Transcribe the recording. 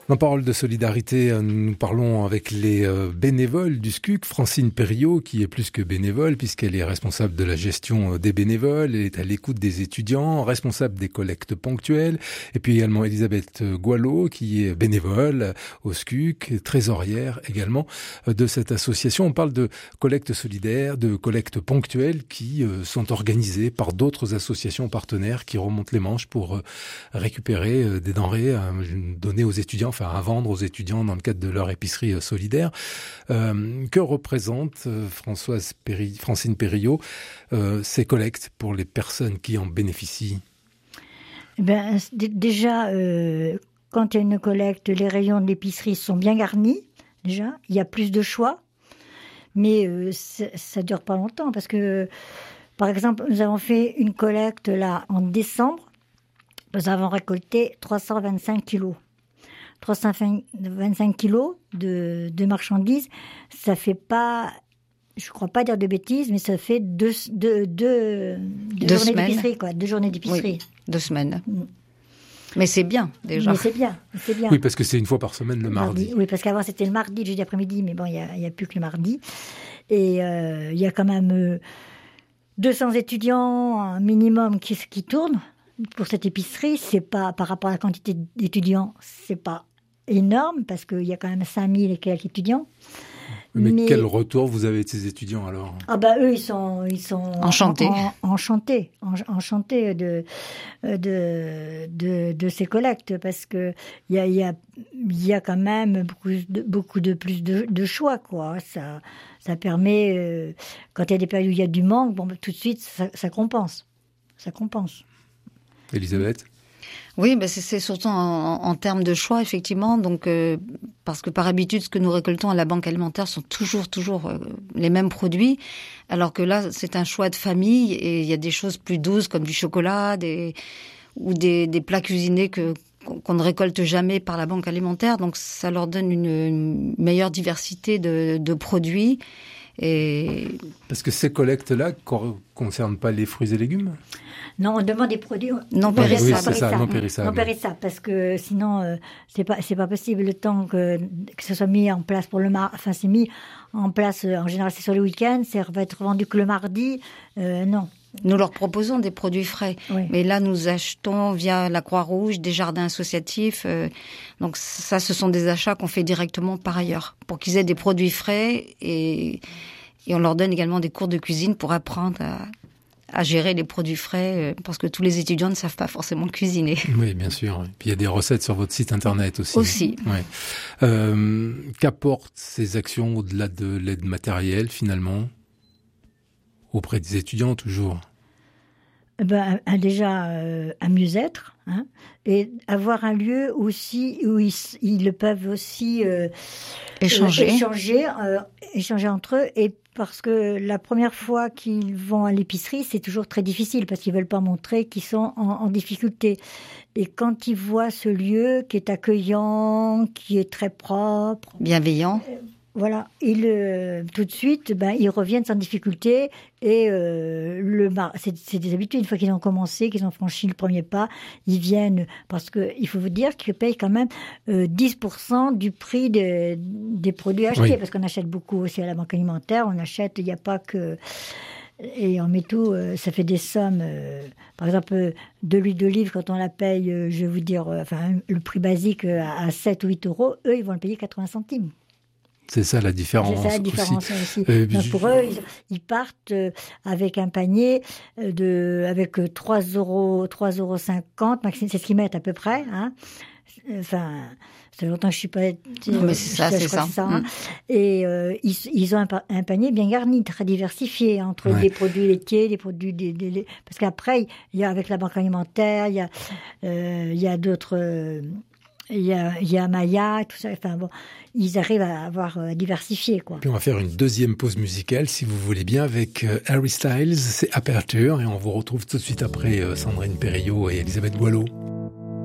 En parole de solidarité, nous parlons avec les bénévoles du SCUC. Francine Perriot, qui est plus que bénévole, puisqu'elle est responsable de la gestion des bénévoles, elle est à l'écoute des étudiants, responsable des collectes ponctuelles. Et puis également Elisabeth Goualot, qui est bénévole au SCUC, trésorière également de cette association. On parle de collectes solidaires, de collectes ponctuelles qui sont organisées par d'autres associations partenaires qui remontent les manches pour récupérer des denrées données aux étudiants, enfin à vendre aux étudiants dans le cadre de leur épicerie solidaire. Que représente Francine Perriot ces collectes pour les personnes qui en bénéficient? Déjà, quand il y a une collecte, les rayons de l'épicerie sont bien garnis. Déjà, il y a plus de choix, mais ça dure pas longtemps parce que, par exemple, nous avons fait une collecte là en décembre. Nous avons récolté 325 kilos. 325 kilos de marchandises, ça fait pas, je crois pas dire de bêtises, mais ça fait deux journées d'épicerie, quoi. 2 journées d'épicerie. Oui, 2 semaines. Mais c'est bien, déjà. Mais c'est bien. Oui, parce que c'est une fois par semaine le mardi. Oui, parce qu'avant c'était le mardi, le jeudi après-midi, mais bon, il y a plus que le mardi. Et il y a quand même 200 étudiants, un minimum, qui tournent. Pour cette épicerie, c'est pas, par rapport à la quantité d'étudiants, c'est pas énorme, parce qu'il y a quand même 5000 et quelques étudiants. Mais quel retour vous avez de ces étudiants, alors? Eux, ils sont enchantés. Enchantés de ces collectes, parce que il y a quand même beaucoup de plus de choix, quoi. Ça permet, quand il y a des périodes où il y a du manque, tout de suite, ça compense. Ça compense. Elisabeth? Oui, c'est surtout en termes de choix, effectivement. Donc, parce que par habitude, ce que nous récoltons à la banque alimentaire sont toujours les mêmes produits. Alors que là, c'est un choix de famille et il y a des choses plus douces comme du chocolat, ou des plats cuisinés qu'on ne récolte jamais par la banque alimentaire. Donc, ça leur donne une meilleure diversité de produits. Parce que ces collectes-là ne concernent pas les fruits et légumes? Non, on demande des produits non périssables. Oui, c'est ça, non périssables. Non périssables, parce que sinon, c'est pas possible. Le temps que ce soit mis en place c'est mis en place, en général, c'est sur le week-end, ça va être vendu que le mardi. Non. Nous leur proposons des produits frais. Oui. Mais là, nous achetons via la Croix-Rouge, des jardins associatifs. Donc ça, ce sont des achats qu'on fait directement par ailleurs, pour qu'ils aient des produits frais. Et on leur donne également des cours de cuisine pour apprendre à gérer les produits frais, parce que tous les étudiants ne savent pas forcément cuisiner. Oui, bien sûr. Puis il y a des recettes sur votre site internet aussi. Aussi. Ouais. Qu'apportent ces actions au-delà de l'aide matérielle, finalement, auprès des étudiants, toujours? Déjà, un mieux-être, et avoir un lieu aussi où ils peuvent aussi échanger entre eux. Et parce que la première fois qu'ils vont à l'épicerie, c'est toujours très difficile parce qu'ils veulent pas montrer qu'ils sont en difficulté. Et quand ils voient ce lieu qui est accueillant, qui est très propre, bienveillant. Voilà, tout de suite, ils reviennent sans difficulté et c'est des habitudes. Une fois qu'ils ont commencé, qu'ils ont franchi le premier pas, ils viennent, parce que il faut vous dire qu'ils payent quand même 10% du prix des produits achetés, oui. Parce qu'on achète beaucoup aussi à la banque alimentaire. On achète, il n'y a pas que, et on met tout. Ça fait des sommes. Par exemple, de l'huile d'olive, quand on la paye, je vais vous dire, le prix basique à 7 ou 8 euros, eux, ils vont le payer 80 centimes. C'est ça la différence. C'est ça la différence aussi. Donc pour eux, ils partent avec un panier avec 3,50 €, c'est ce qu'ils mettent à peu près. Enfin, ça fait longtemps que je suis pas. Non, mais c'est ça. Et ils ont un panier bien garni, très diversifié entre des produits laitiers, des produits parce qu'après il y a avec la banque alimentaire, il y a d'autres. Il y a Maya, tout ça. Enfin bon, ils arrivent à diversifier, quoi. Puis on va faire une deuxième pause musicale, si vous voulez bien, avec Harry Styles. C'est Aperture, et on vous retrouve tout de suite après Sandrine Perriot et Elisabeth Goualot.